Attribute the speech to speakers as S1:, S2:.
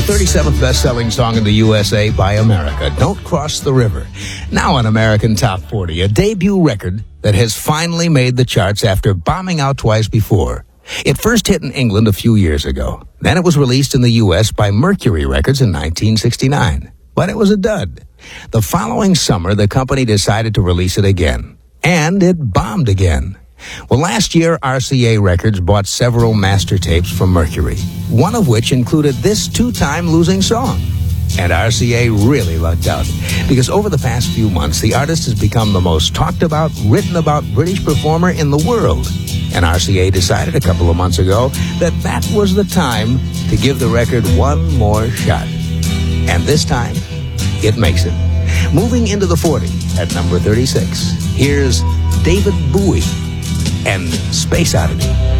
S1: 37th best-selling song in the USA by America, Don't Cross the River. Now on American Top 40, a debut record that has finally made the charts after bombing out twice before. It first hit in England a few years ago. Then it was released in the U.S. by Mercury Records in 1969. But it was a dud. The following summer, the company decided to release it again. And it bombed again. Well, last year, RCA Records bought several master tapes from Mercury, one of which included this two-time losing song. And RCA really lucked out, because over the past few months, the artist has become the most talked about, written about British performer in the world. And RCA decided a couple of months ago that was the time to give the record one more shot. And this time, it makes it. Moving into the 40 at number 36, here's David Bowie and Space Oddity.